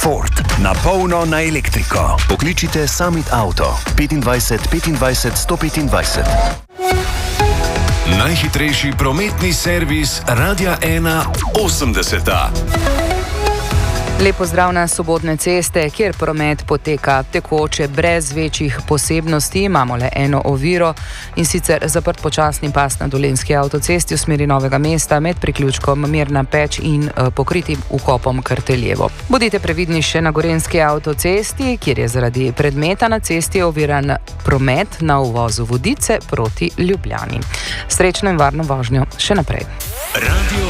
Ford. Na polno na elektriko. Pokličite Summit Auto 25 25 125. Najhitrejši prometni servis Radia 1 80. Lepo zdrav na Sobotne ceste, kjer promet poteka tekoče brez večjih posebnosti. Imamo le eno oviro, in sicer zaprt počasni pas na Dolenjski avtocesti v smeri Novega mesta med priključkom Mirna Peč in pokritim vkopom Krteljevo. Bodite previdni še na Gorenjski avtocesti, kjer je zaradi predmeta na cesti oviran promet na uvozu Vodice proti Ljubljani. Srečno in varno vožnjo še naprej. Radio